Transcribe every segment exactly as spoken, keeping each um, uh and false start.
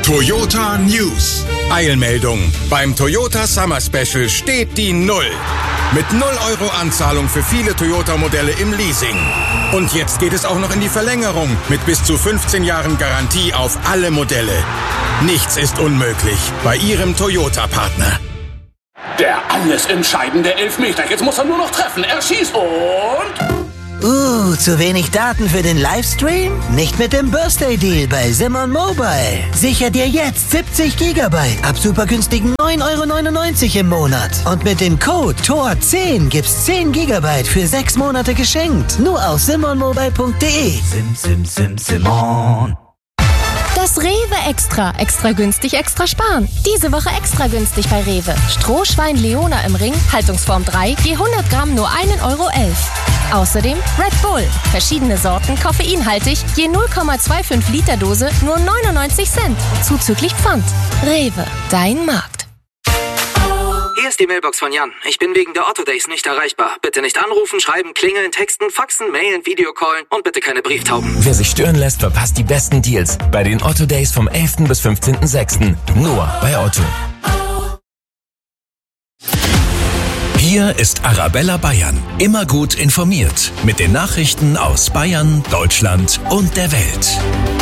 Toyota News. Eilmeldung. Beim Toyota Summer Special steht die Null. Mit null Euro Anzahlung für viele Toyota-Modelle im Leasing. Und jetzt geht es auch noch in die Verlängerung mit bis zu fünfzehn Jahren Garantie auf alle Modelle. Nichts ist unmöglich bei Ihrem Toyota-Partner. Der alles entscheidende Elfmeter. Jetzt muss er nur noch treffen. Er schießt und... Uh, zu wenig Daten für den Livestream? Nicht mit dem Birthday Deal bei Simon Mobile. Sicher dir jetzt siebzig Gigabyte ab super günstigen neun Euro neunundneunzig im Monat. Und mit dem Code T O R zehn gibt's zehn Gigabyte für sechs Monate geschenkt. Nur auf simon mobile punkt de. Sim, sim, sim, Simon. Das Rewe Extra. Extra günstig, extra sparen. Diese Woche extra günstig bei Rewe. Strohschwein Leona im Ring, Haltungsform drei, je hundert Gramm nur ein Euro elf. Außerdem Red Bull. Verschiedene Sorten, koffeinhaltig, je null Komma fünfundzwanzig Liter Dose, nur neunundneunzig Cent. Zuzüglich Pfand. Rewe, dein Markt. Hier ist die Mailbox von Jan. Ich bin wegen der Otto Days nicht erreichbar. Bitte nicht anrufen, schreiben, klingeln, texten, faxen, mailen, Videocallen und bitte keine Brieftauben. Wer sich stören lässt, verpasst die besten Deals bei den Otto Days vom elften bis fünfzehnten sechsten Nur bei Otto. Hier ist Arabella Bayern. Immer gut informiert mit den Nachrichten aus Bayern, Deutschland und der Welt.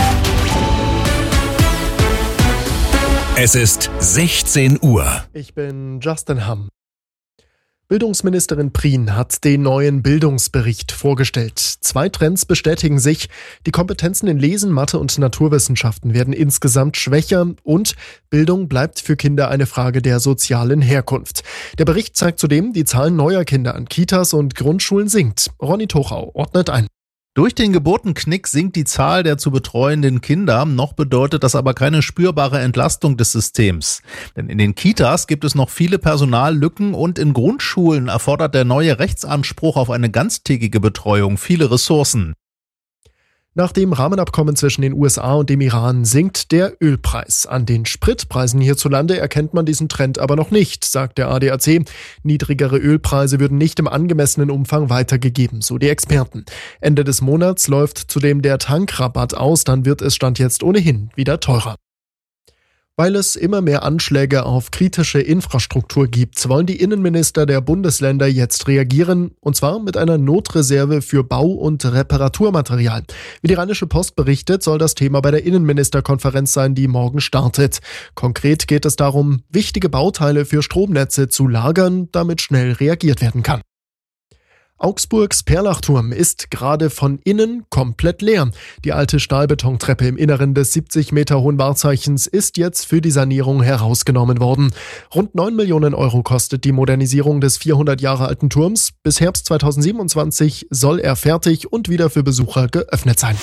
Es ist sechzehn Uhr. Ich bin Justin Hamm. Bildungsministerin Prien hat den neuen Bildungsbericht vorgestellt. Zwei Trends bestätigen sich. Die Kompetenzen in Lesen, Mathe und Naturwissenschaften werden insgesamt schwächer und Bildung bleibt für Kinder eine Frage der sozialen Herkunft. Der Bericht zeigt zudem, die Zahl neuer Kinder an Kitas und Grundschulen sinkt. Ronny Tochau ordnet ein. Durch den Geburtenknick sinkt die Zahl der zu betreuenden Kinder, noch bedeutet das aber keine spürbare Entlastung des Systems. Denn in den Kitas gibt es noch viele Personallücken und in Grundschulen erfordert der neue Rechtsanspruch auf eine ganztägige Betreuung viele Ressourcen. Nach dem Rahmenabkommen zwischen den U S A und dem Iran sinkt der Ölpreis. An den Spritpreisen hierzulande erkennt man diesen Trend aber noch nicht, sagt der A D A C. Niedrigere Ölpreise würden nicht im angemessenen Umfang weitergegeben, so die Experten. Ende des Monats läuft zudem der Tankrabatt aus, dann wird es Stand jetzt ohnehin wieder teurer. Weil es immer mehr Anschläge auf kritische Infrastruktur gibt, wollen die Innenminister der Bundesländer jetzt reagieren, und zwar mit einer Notreserve für Bau- und Reparaturmaterial. Wie die Rheinische Post berichtet, soll das Thema bei der Innenministerkonferenz sein, die morgen startet. Konkret geht es darum, wichtige Bauteile für Stromnetze zu lagern, damit schnell reagiert werden kann. Augsburgs Perlachturm ist gerade von innen komplett leer. Die alte Stahlbetontreppe im Inneren des siebzig Meter hohen Wahrzeichens ist jetzt für die Sanierung herausgenommen worden. Rund neun Millionen Euro kostet die Modernisierung des vierhundert Jahre alten Turms. Bis Herbst zweitausendsiebenundzwanzig soll er fertig und wieder für Besucher geöffnet sein.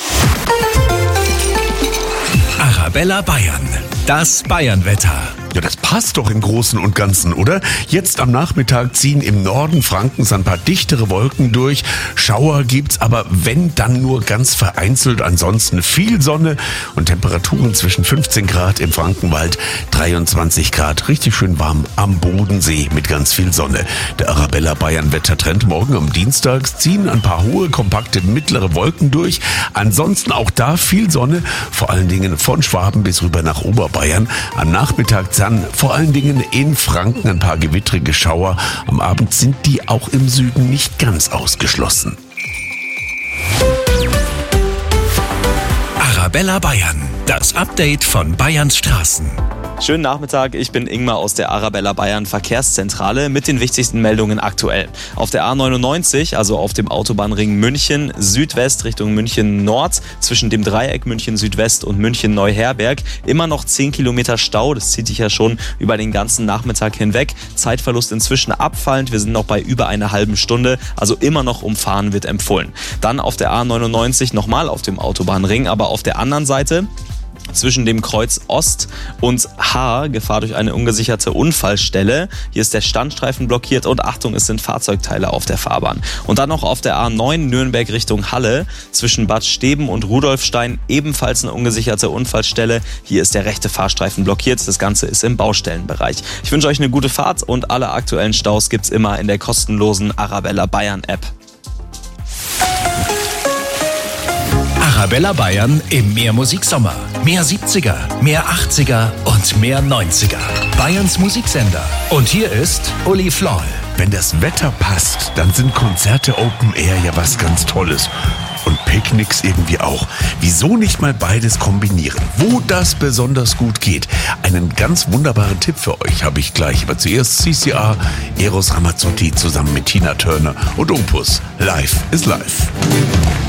Arabella Bayern. Das Bayernwetter. Ja, das passt doch im Großen und Ganzen, oder? Jetzt am Nachmittag ziehen im Norden Frankens ein paar dichtere Wolken durch. Schauer gibt's, aber wenn, dann nur ganz vereinzelt. Ansonsten viel Sonne und Temperaturen zwischen fünfzehn Grad im Frankenwald, dreiundzwanzig Grad. Richtig schön warm am Bodensee mit ganz viel Sonne. Der Arabella Bayern Wettertrend morgen am Dienstag ziehen ein paar hohe, kompakte, mittlere Wolken durch. Ansonsten auch da viel Sonne, vor allen Dingen von Schwaben bis rüber nach Oberbayern. Am Nachmittag dann vor allen Dingen in Franken ein paar gewittrige Schauer. Am Abend sind die auch im Süden nicht ganz ausgeschlossen. Arabella Bayern. Das Update von Bayerns Straßen. Schönen Nachmittag, ich bin Ingmar aus der Arabella Bayern Verkehrszentrale mit den wichtigsten Meldungen aktuell. Auf der A neunundneunzig, also auf dem Autobahnring München Südwest Richtung München Nord, zwischen dem Dreieck München Südwest und München Neuherberg, immer noch zehn Kilometer Stau, das zieht sich ja schon über den ganzen Nachmittag hinweg. Zeitverlust inzwischen abfallend, wir sind noch bei über einer halben Stunde, also immer noch umfahren wird empfohlen. Dann auf der A neunundneunzig nochmal auf dem Autobahnring, aber auf der anderen Seite zwischen dem Kreuz Ost und H, Gefahr durch eine ungesicherte Unfallstelle. Hier ist der Standstreifen blockiert und Achtung, es sind Fahrzeugteile auf der Fahrbahn. Und dann noch auf der A neun Nürnberg Richtung Halle, zwischen Bad Steben und Rudolfstein, ebenfalls eine ungesicherte Unfallstelle. Hier ist der rechte Fahrstreifen blockiert. Das Ganze ist im Baustellenbereich. Ich wünsche euch eine gute Fahrt und alle aktuellen Staus gibt's immer in der kostenlosen Arabella Bayern App. Arabella Bayern im Mehrmusik-Sommer. Mehr siebziger, mehr achtziger und mehr neunziger. Bayerns Musiksender. Und hier ist Uli Floll. Wenn das Wetter passt, dann sind Konzerte Open Air ja was ganz Tolles. Und Picknicks irgendwie auch. Wieso nicht mal beides kombinieren? Wo das besonders gut geht. Einen ganz wunderbaren Tipp für euch habe ich gleich. Aber zuerst C C A, Eros Ramazzotti zusammen mit Tina Turner und Opus. Live is live.